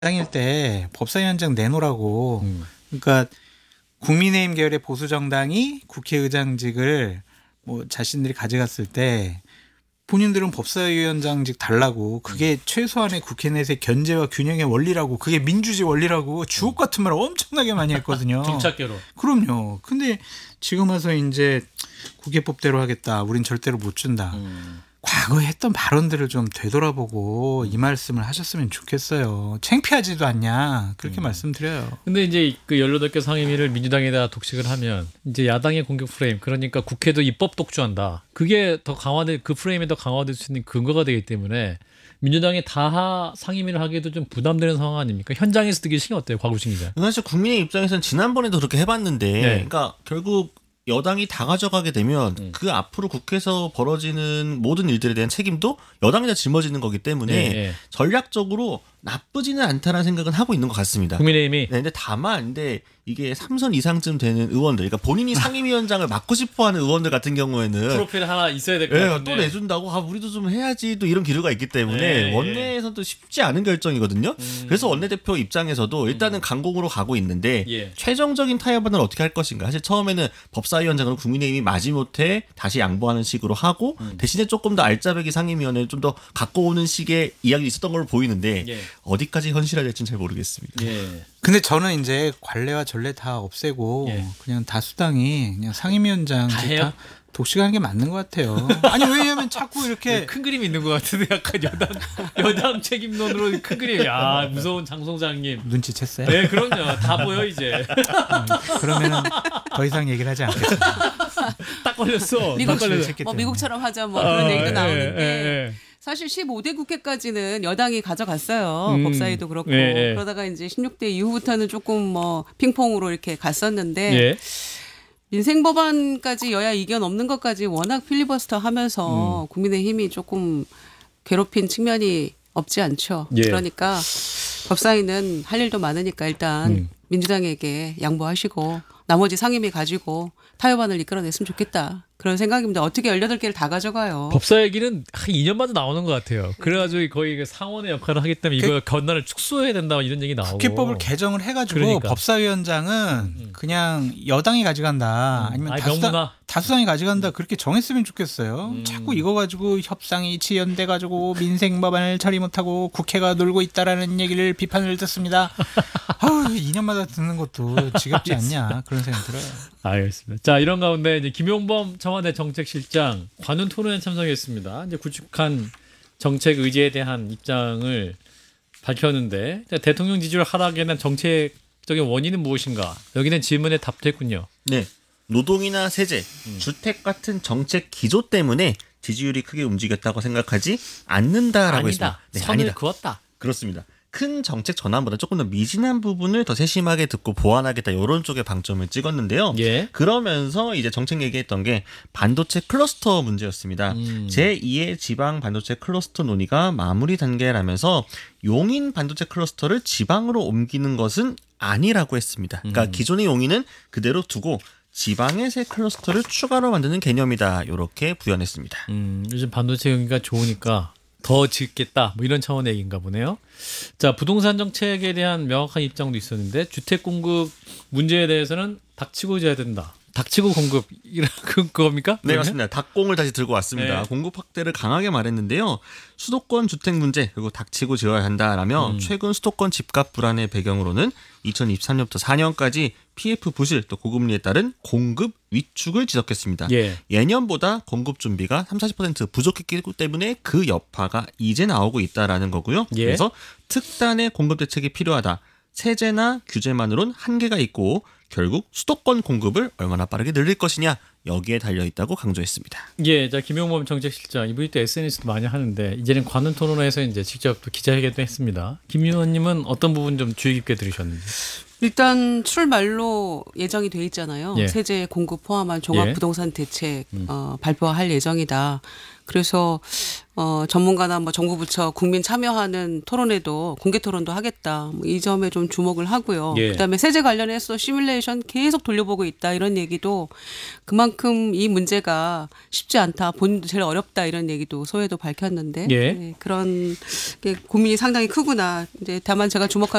당일 때 법사위원장 내놓으라고. 음. 그러니까 국민의힘 계열의 보수 정당이 국회의장직을 뭐 자신들이 가져갔을 때 본인들은 법사위원장직 달라고 그게 최소한의 국회 내에서의 견제와 균형의 원리라고 그게 민주주의 원리라고 주옥 같은 말 엄청나게 많이 했거든요. 김착계로. 그럼요. 근데 지금 와서 이제 국회법대로 하겠다. 우린 절대로 못 준다. 과거에 했던 발언들을 좀 되돌아보고 이 말씀을 하셨으면 좋겠어요. 창피하지도 않냐 그렇게 말씀드려요. 근데 이제 그 18개 상임위를 민주당에다 독식을 하면 이제 야당의 공격 프레임, 그러니까 국회도 입법 독주한다. 그게 더 강화될, 그 프레임이 더 강화될 수 있는 근거가 되기 때문에 민주당이 다하 상임위를 하기에도 좀 부담되는 상황 아닙니까? 현장에서 듣기 신경 어때요, 곽우신 기자? 사실 국민의 입장에서는 지난번에도 그렇게 해봤는데, 네. 그러니까 결국 여당이 다 가져가게 되면 그 앞으로 국회에서 벌어지는 모든 일들에 대한 책임도 여당에다 짊어지는 거기 때문에 네. 전략적으로 나쁘지는 않다라는 생각은 하고 있는 것 같습니다. 국민의힘이. 네, 근데 다만 근데 이게 3선 이상쯤 되는 의원들, 그러니까 본인이 상임위원장을 맡고 싶어하는 의원들 같은 경우에는 프로필 하나 있어야 될 것 예, 같은데. 또 내준다고 우리도 좀 해야지 또 이런 기류가 있기 때문에 네, 원내에서도 쉽지 않은 결정이거든요. 그래서 원내대표 입장에서도 일단은 강공으로 가고 있는데 예. 최종적인 타협안을 어떻게 할 것인가. 사실 처음에는 법사위원장으로 국민의힘이 마지못해 다시 양보하는 식으로 하고 대신에 조금 더 알짜배기 상임위원회를 좀 더 갖고 오는 식의 이야기 있었던 걸로 보이는데 예. 어디까지 현실화될지는 잘 모르겠습니다. 예. 근데 저는 이제 관례와 전례 다 없애고 예. 그냥 다수당이 그냥 상임위원장직 다 해요? 다 독식하는 게 맞는 것 같아요. 아니 왜냐하면 자꾸 이렇게 큰 그림이 있는 것 같은데 약간 여당 책임론으로 큰 그림. 야, 무서운 장 소장님. 눈치챘어요? 네, 그럼요. 다 보여 이제. 그러면은 더 이상 얘기를 하지 않겠습니다. 딱 걸렸어. 미국, 딱 걸렸어. 했기 뭐 때문에. 미국처럼 하자 뭐 그런 얘기도 나오는데 예. 사실 15대 국회까지는 여당이 가져갔어요. 법사위도 그렇고 예. 그러다가 이제 16대 이후부터는 조금 뭐 핑퐁으로 이렇게 갔었는데 예. 민생 법안까지 여야 이견 없는 것까지 워낙 필리버스터 하면서 국민의힘이 조금 괴롭힌 측면이 없지 않죠. 예. 그러니까 법사위는 할 일도 많으니까 일단 민주당에게 양보하시고 나머지 상임위 가지고 타협안을 이끌어냈으면 좋겠다. 그런 생각입니다. 어떻게 18개를 다 가져가요. 법사 얘기는 한 2년마다 나오는 것 같아요. 그래가지고 거의 그 상원의 역할을 하기 때문에 이거 권한을 축소해야 된다 이런 얘기 나오고. 국회법을 개정을 해가지고 그러니까. 법사위원장은 그냥 여당이 가져간다 아니면 아니, 명분화. 다수당이 가져간다 그렇게 정했으면 좋겠어요. 자꾸 이거 가지고 협상이 지연돼 가지고 민생 법안을 처리 못하고 국회가 놀고 있다라는 얘기를 비판을 듣습니다. 아우 2년마다 듣는 것도 지겹지 않냐 그런 생각이 들어요. 알겠습니다. 자, 이런 가운데 이제 김용범 청와대 정책실장 관훈 토론에 참석했습니다. 이제 구축한 정책 의지에 대한 입장을 밝혔는데 대통령 지지율 하락에 대한 정책적인 원인은 무엇인가? 여기는 질문에 답됐군요. 네. 노동이나 세제, 주택 같은 정책 기조 때문에 지지율이 크게 움직였다고 생각하지 않는다라고 했습니다. 네, 선을 아니다. 그었다. 그렇습니다. 큰 정책 전환보다 조금 더 미진한 부분을 더 세심하게 듣고 보완하겠다 이런 쪽에 방점을 찍었는데요. 예. 그러면서 이제 정책 얘기했던 게 반도체 클러스터 문제였습니다. 제2의 지방 반도체 클러스터 논의가 마무리 단계라면서 용인 반도체 클러스터를 지방으로 옮기는 것은 아니라고 했습니다. 그러니까 기존의 용인은 그대로 두고 지방의 새 클러스터를 추가로 만드는 개념이다. 이렇게 부연했습니다. 요즘 반도체 경기가 좋으니까 더 짓겠다 뭐 이런 차원의 얘기인가 보네요. 자, 부동산 정책에 대한 명확한 입장도 있었는데 주택 공급 문제에 대해서는 닥치고 지어야 된다. 닥치고 공급 이런 그겁니까? 네, 맞습니다. 닭공을 다시 들고 왔습니다. 네. 공급 확대를 강하게 말했는데요. 수도권 주택 문제 그리고 닥치고 지어야 한다라며 최근 수도권 집값 불안의 배경으로는 2023년부터 4년까지 PF 부실 또 고금리에 따른 공급 위축을 지적했습니다. 예. 예년보다 공급 준비가 30-40% 부족했기 때문에 그 여파가 이제 나오고 있다라는 거고요. 예. 그래서 특단의 공급 대책이 필요하다. 세제나 규제만으로는 한계가 있고 결국 수도권 공급을 얼마나 빠르게 늘릴 것이냐 여기에 달려 있다고 강조했습니다. 예, 자 김용범 정책실장 이분이 또 SNS도 많이 하는데 이제는 관훈 토론회에서 이제 직접 또 기자회견도 했습니다. 김 의원님은 어떤 부분 좀 주의 깊게 들으셨는지? 일단 출말로 예정이 돼 있잖아요. 예. 세제 공급 포함한 종합 예. 부동산 대책 발표할 예정이다. 그래서 전문가나 뭐 정부 부처 국민 참여하는 토론회도 공개 토론도 하겠다. 뭐 이 점에 좀 주목을 하고요. 예. 그다음에 세제 관련해서 시뮬레이션 계속 돌려보고 있다 이런 얘기도 그만큼 이 문제가 쉽지 않다. 본인도 제일 어렵다 이런 얘기도 소회도 밝혔는데 예. 네, 그런 게 고민이 상당히 크구나. 이제 다만 제가 주목한